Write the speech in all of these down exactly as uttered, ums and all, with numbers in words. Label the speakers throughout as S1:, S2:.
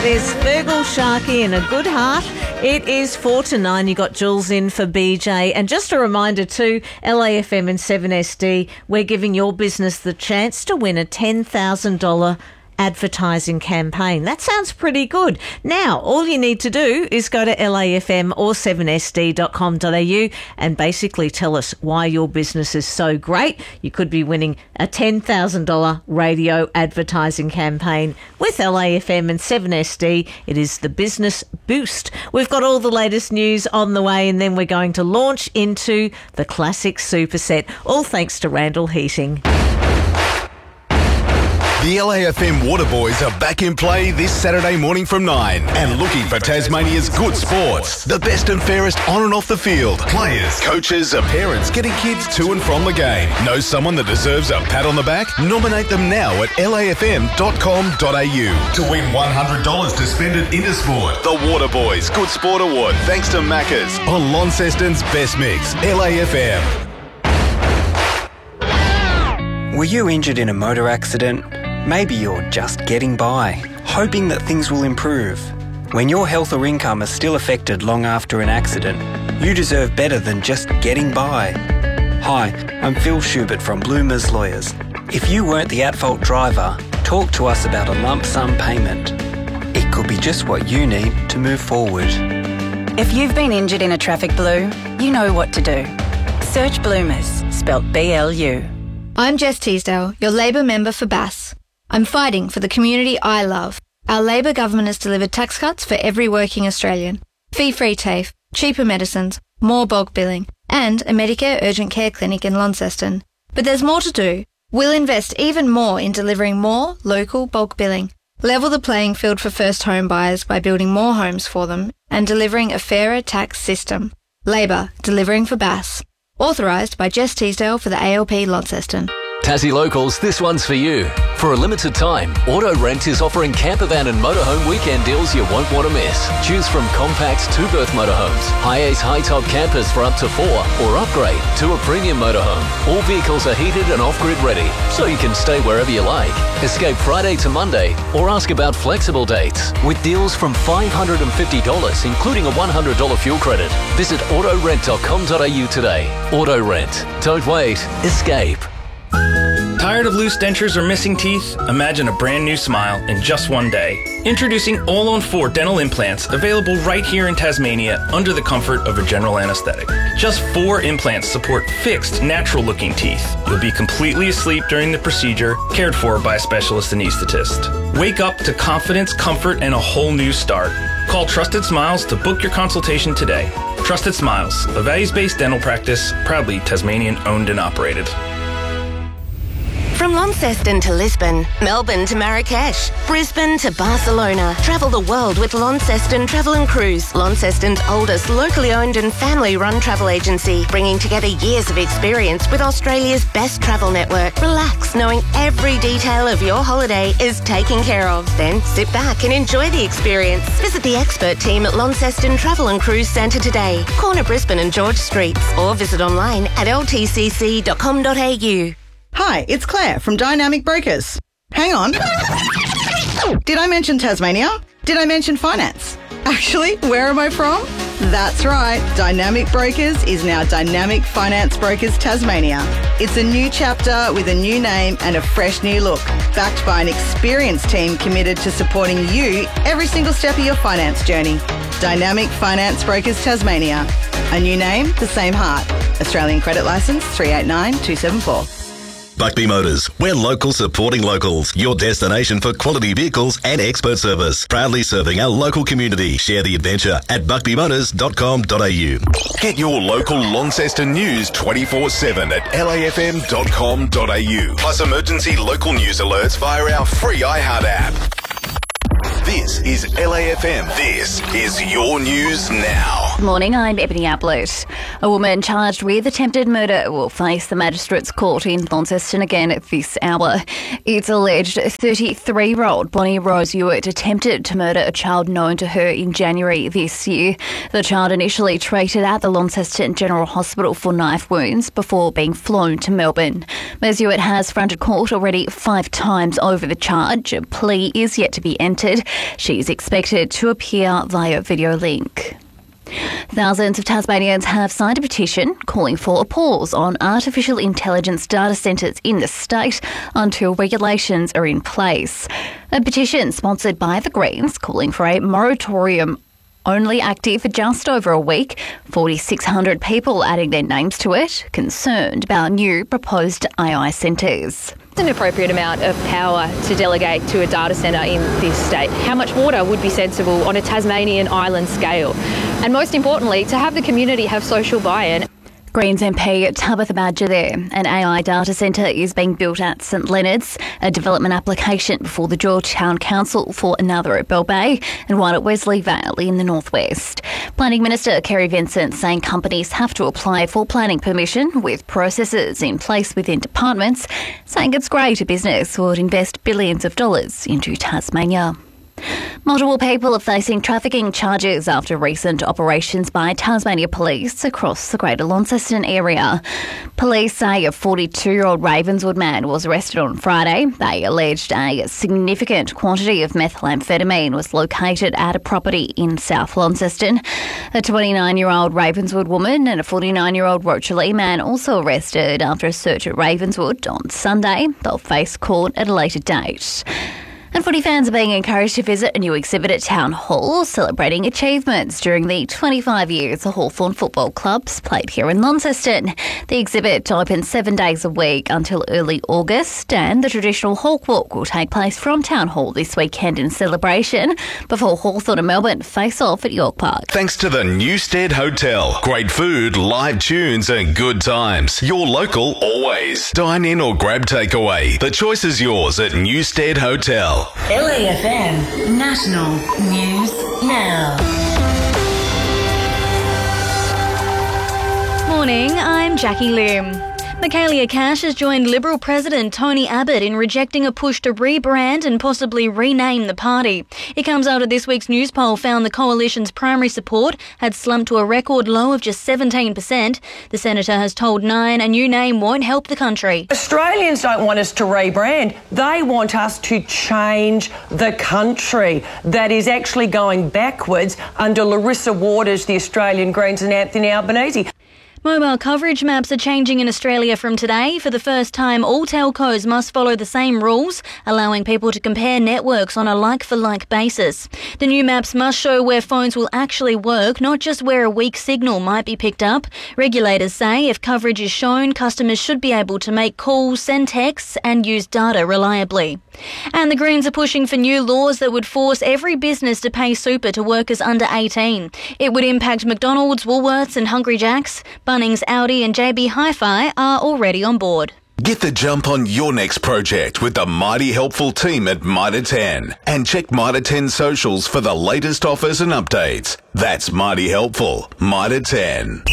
S1: There's Virgil Sharkey and a good heart. It is four to nine. You got Jules in for B J. And just a reminder too, L A F M and seven S D, we're giving your business the chance to win a ten thousand dollars advertising campaign. That sounds pretty good. Now, all you need to do is go to L A F M or seven S D dot com dot A U and basically tell us why your business is so great. You could be winning a ten thousand dollars radio advertising campaign with L A F M and seven S D. It is the Business Boost. We've got all the latest news on the way, and then we're going to launch into the classic superset, all thanks to Randall Heating.
S2: The L A F M Waterboys are back in play this Saturday morning from nine and looking for Tasmania's good sports. The best and fairest on and off the field. Players, coaches and parents getting kids to and from the game. Know someone that deserves a pat on the back? Nominate them now at L A F M dot com dot A U to win one hundred dollars to spend at Intersport. The Waterboys Good Sport Award thanks to Macca's on Launceston's Best Mix. L A F M.
S3: Were you injured in a motor accident? Maybe you're just getting by, hoping that things will improve. When your health or income is still affected long after an accident, you deserve better than just getting by. Hi, I'm Phil Schubert from Bloomers Lawyers. If you weren't the at-fault driver, talk to us about a lump sum payment. It could be just what you need to move forward.
S4: If you've been injured in a traffic blue, you know what to do. Search Bloomers, spelt B L U.
S5: I'm Jess Teasdale, your Labor member for Bass. I'm fighting for the community I love. Our Labor government has delivered tax cuts for every working Australian, fee-free TAFE, cheaper medicines, more bulk billing, and a Medicare urgent care clinic in Launceston. But there's more to do. We'll invest even more in delivering more local bulk billing, level the playing field for first home buyers by building more homes for them, and delivering a fairer tax system. Labor, delivering for Bass. Authorised by Jess Teasdale for the A L P Launceston.
S6: Tassie Locals, this one's for you. For a limited time, Auto Rent is offering campervan and motorhome weekend deals you won't want to miss. Choose from compact two-berth motorhomes, high-ace high-top campers for up to four, or upgrade to a premium motorhome. All vehicles are heated and off-grid ready, so you can stay wherever you like. Escape Friday to Monday, or ask about flexible dates. With deals from five hundred fifty dollars, including a one hundred dollars fuel credit. Visit auto rent dot com dot A U today. Auto Rent. Don't wait. Escape.
S7: Tired of loose dentures or missing teeth? Imagine a brand new smile in just one day. Introducing All on four dental implants, available right here in Tasmania under the comfort of a general anesthetic. Just four implants support fixed, natural-looking teeth. You'll be completely asleep during the procedure, cared for by a specialist anaesthetist. Wake up to confidence, comfort, and a whole new start. Call Trusted Smiles to book your consultation today. Trusted Smiles, a values-based dental practice, proudly Tasmanian-owned and operated.
S8: From Launceston to Lisbon, Melbourne to Marrakesh, Brisbane to Barcelona. Travel the world with Launceston Travel and Cruise, Launceston's oldest locally owned and family-run travel agency, bringing together years of experience with Australia's best travel network. Relax, knowing every detail of your holiday is taken care of. Then sit back and enjoy the experience. Visit the expert team at Launceston Travel and Cruise Centre today, corner Brisbane and George Streets, or visit online at L T C C dot com dot A U.
S9: Hi, it's Claire from Dynamic Brokers. Hang on. Did I mention Tasmania? Did I mention finance? Actually, where am I from? That's right, Dynamic Brokers is now Dynamic Finance Brokers Tasmania. It's a new chapter with a new name and a fresh new look, backed by an experienced team committed to supporting you every single step of your finance journey. Dynamic Finance Brokers Tasmania. A new name, the same heart. Australian credit licence three eight nine two seven four.
S2: Buckby Motors. We're local supporting locals. Your destination for quality vehicles and expert service. Proudly serving our local community. Share the adventure at buckby motors dot com dot A U. Get your local Launceston news twenty-four seven at L A F M dot com dot A U. Plus emergency local news alerts via our free iHeart app. This is L A F M. This is your news now.
S10: Good morning, I'm Ebony Ablett. A woman charged with attempted murder will face the Magistrates Court in Launceston again at this hour. It's alleged thirty-three-year-old Bonnie Rose Hewitt attempted to murder a child known to her in January this year. The child initially treated at the Launceston General Hospital for knife wounds before being flown to Melbourne. Ms Hewitt has fronted court already five times over the charge. A plea is yet to be entered. She's expected to appear via video link. Thousands of Tasmanians have signed a petition calling for a pause on artificial intelligence data centres in the state until regulations are in place. A petition sponsored by the Greens calling for a moratorium only active for just over a week, four thousand six hundred people adding their names to it, concerned about new proposed A I centres.
S11: It's an appropriate amount of power to delegate to a data centre in this state. How much water would be sensible on a Tasmanian island scale? And most importantly, to have the community have social buy-in.
S10: Greens M P Tabitha Badger there. An A I data centre is being built at St Leonard's, a development application before the Georgetown Council for another at Bell Bay and one at Wesley Vale in the northwest. Planning Minister Kerry Vincent saying companies have to apply for planning permission with processes in place within departments, saying it's great a business would invest billions of dollars into Tasmania. Multiple people are facing trafficking charges after recent operations by Tasmania Police across the Greater Launceston area. Police say a forty-two-year-old Ravenswood man was arrested on Friday. They alleged a significant quantity of methamphetamine was located at a property in South Launceston. A twenty-nine-year-old Ravenswood woman and a forty-nine-year-old Rocherlea man also arrested after a search at Ravenswood on Sunday. They'll face court at a later date. And footy fans are being encouraged to visit a new exhibit at Town Hall, celebrating achievements during the twenty-five years the Hawthorn Football Club's played here in Launceston. The exhibit opens seven days a week until early August, and the traditional Hawk Walk will take place from Town Hall this weekend in celebration before Hawthorn and Melbourne face off at York Park.
S2: Thanks to the Newstead Hotel. Great food, live tunes and good times. Your local always. Dine in or grab takeaway. The choice is yours at Newstead Hotel.
S12: L A F M National News Now.
S13: Morning, I'm Jackie Lim. Michaelia Cash has joined Liberal President Tony Abbott in rejecting a push to rebrand and possibly rename the party. It comes after this week's news poll found the coalition's primary support had slumped to a record low of just seventeen percent. The senator has told Nine a new name won't help the country.
S14: Australians don't want us to rebrand. They want us to change the country that is actually going backwards under Larissa Waters, the Australian Greens, and Anthony Albanese.
S13: Mobile coverage maps are changing in Australia from today. For the first time, all telcos must follow the same rules, allowing people to compare networks on a like-for-like basis. The new maps must show where phones will actually work, not just where a weak signal might be picked up. Regulators say if coverage is shown, customers should be able to make calls, send texts and use data reliably. And the Greens are pushing for new laws that would force every business to pay super to workers under eighteen. It would impact McDonald's, Woolworths and Hungry Jack's. Bunnings, Audi and J B Hi-Fi are already on board.
S2: Get the jump on your next project with the mighty helpful team at Mitre ten. And check Mitre ten socials for the latest offers and updates. That's mighty helpful. Mitre ten.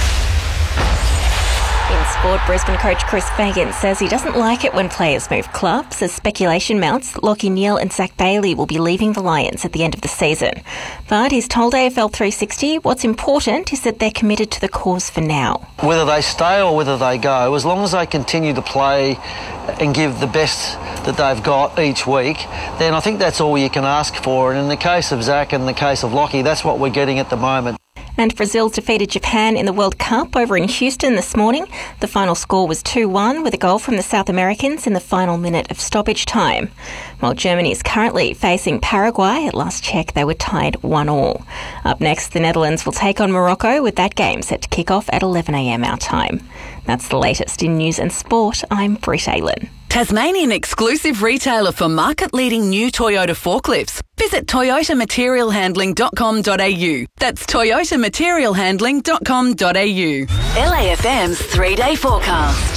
S15: In sport, Brisbane coach Chris Fagan says he doesn't like it when players move clubs. As speculation mounts, Lachie Neale and Zach Bailey will be leaving the Lions at the end of the season. But he's told A F L three sixty what's important is that they're committed to the cause for now.
S16: Whether they stay or whether they go, as long as they continue to play and give the best that they've got each week, then I think that's all you can ask for. And in the case of Zach and the case of Lachie, that's what we're getting at the moment.
S15: And Brazil's defeated Japan in the World Cup over in Houston this morning. The final score was two one with a goal from the South Americans in the final minute of stoppage time. While Germany is currently facing Paraguay, at last check they were tied one all. Up next, the Netherlands will take on Morocco with that game set to kick off at eleven a m our time. That's the latest in news and sport. I'm Britt Aylen.
S17: Tasmanian exclusive retailer for market-leading new Toyota forklifts. Visit toyota material handling dot com dot a u. That's toyota material handling dot com dot a u.
S12: L A F M's three-day forecast.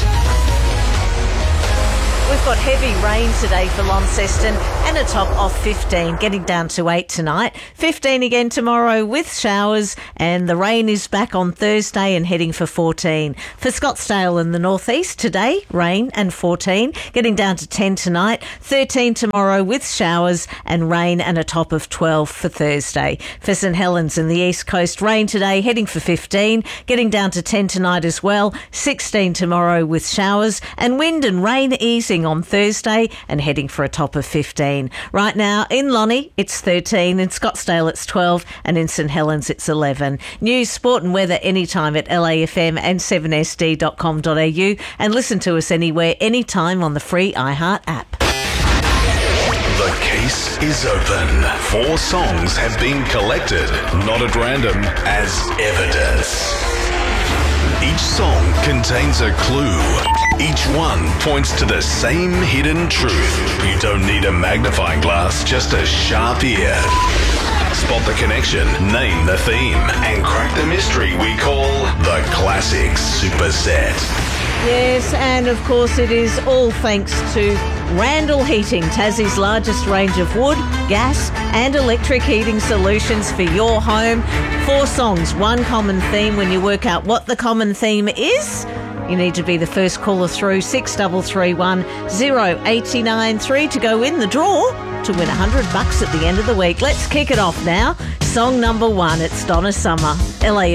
S1: We've got heavy rain today for Launceston and a top of fifteen, getting down to eight tonight. fifteen again tomorrow with showers, and the rain is back on Thursday and heading for fourteen. For Scottsdale in the northeast today, rain and fourteen, getting down to ten tonight. thirteen tomorrow with showers and rain and a top of twelve for Thursday. For St Helens in the east coast, rain today, heading for fifteen, getting down to ten tonight as well. sixteen tomorrow with showers and wind and rain easing on Thursday and heading for a top of fifteen. fifteen. Right now in Lonnie, it's thirteen. In Scottsdale, it's twelve. And in St Helens, it's eleven. News, sport and weather anytime at L A F M and seven S D dot com dot a u. And listen to us anywhere, anytime on the free iHeart app.
S2: The case is open. Four songs have been collected, not at random, as evidence. Each song contains a clue. Each one points to the same hidden truth. You don't need a magnifying glass, just a sharp ear. Spot the connection, name the theme, and crack the mystery we call the Classic Superset.
S1: Yes, and of course it is all thanks to Randall Heating, Tassie's largest range of wood, gas and electric heating solutions for your home. Four songs, one common theme. When you work out what the common theme is, you need to be the first caller through six three three one zero eight nine three to go in the draw to win one hundred bucks at the end of the week. Let's kick it off now. Song number one, it's Donna Summer, L A